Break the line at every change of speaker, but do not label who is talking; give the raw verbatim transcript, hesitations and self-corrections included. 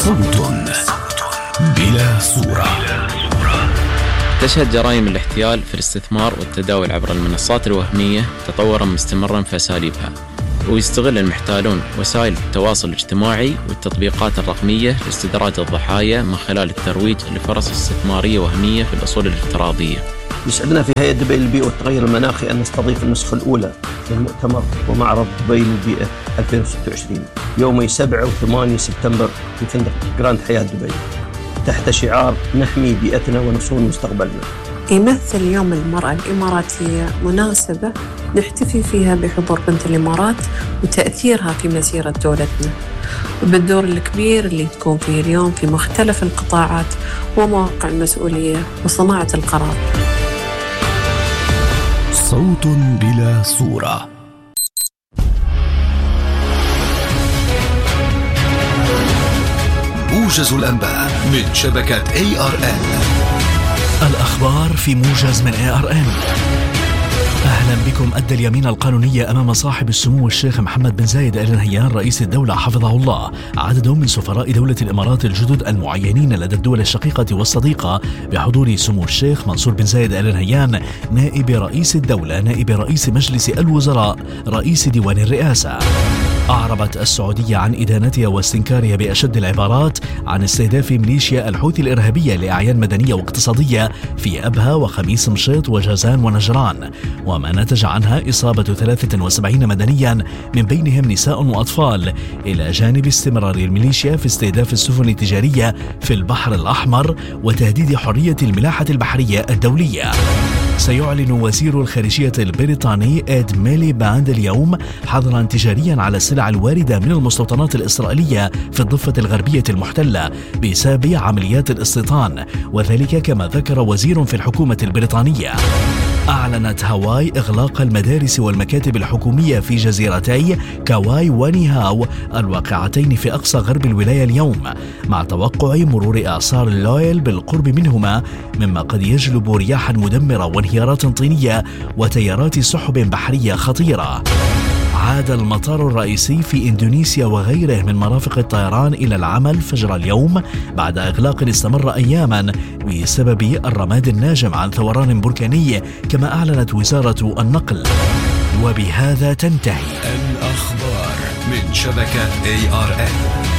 صوت بلا صورة.
تشهد جرائم الاحتيال في الاستثمار والتداول عبر المنصات الوهمية تطورا مستمرا في أساليبها، ويستغل المحتالون وسائل التواصل الاجتماعي والتطبيقات الرقمية لاستدراج الضحايا من خلال الترويج لفرص استثمارية وهمية في الأصول الافتراضية.
يسعدنا في هيئة دبي للبيئة والتغير المناخي أن نستضيف النسخة الأولى للمؤتمر ومعرض دبي للبيئة ألفين وستة وعشرين يومي سبعة وثمانية سبتمبر في فندق جراند حياة دبي تحت شعار نحمي بيئتنا ونصون مستقبلنا.
يمثل يوم المرأة الإماراتية مناسبة نحتفي فيها بحضور بنت الإمارات وتأثيرها في مسيرة دولتنا، وبالدور الكبير اللي تكون فيه اليوم في مختلف القطاعات ومواقع المسؤولية وصناعة القرار.
صوت بلا صورة. موجز الأنباء من شبكة إيه آر إن.
الأخبار في موجز من إيه آر إن. أهلا بكم. أدى اليمين القانونية أمام صاحب السمو الشيخ محمد بن زايد آل نهيان رئيس الدولة حفظه الله عدد من سفراء دولة الإمارات الجدد المعينين لدى الدول الشقيقة والصديقة بحضور سمو الشيخ منصور بن زايد آل نهيان نائب رئيس الدولة نائب رئيس مجلس الوزراء رئيس ديوان الرئاسة. أعربت السعودية عن إدانتها واستنكارها بأشد العبارات عن استهداف ميليشيا الحوثي الإرهابية لأعيان مدنية واقتصادية في أبها وخميس مشيط وجازان ونجران، وما نتج عنها إصابة ثلاثة وسبعين مدنيا من بينهم نساء وأطفال، إلى جانب استمرار الميليشيا في استهداف السفن التجارية في البحر الأحمر وتهديد حرية الملاحة البحرية الدولية. سيعلن وزير الخارجية البريطاني إد ميليباند اليوم حظرا تجاريا على السلع الواردة من المستوطنات الإسرائيلية في الضفة الغربية المحتلة بسبب عمليات الاستيطان، وذلك كما ذكر وزير في الحكومة البريطانية. أعلنت هاواي إغلاق المدارس والمكاتب الحكومية في جزيرتي كاواي ونيهاو الواقعتين في أقصى غرب الولاية اليوم، مع توقع مرور إعصار لويل بالقرب منهما، مما قد يجلب رياحا مدمرة وانهيارات طينية وتيارات سحب بحرية خطيرة. عاد المطار الرئيسي في إندونيسيا وغيره من مرافق الطيران إلى العمل فجر اليوم بعد إغلاق استمر أياما بسبب الرماد الناجم عن ثوران بركاني، كما أعلنت وزارة النقل. وبهذا تنتهي
الأخبار من شبكة إيه آر إن.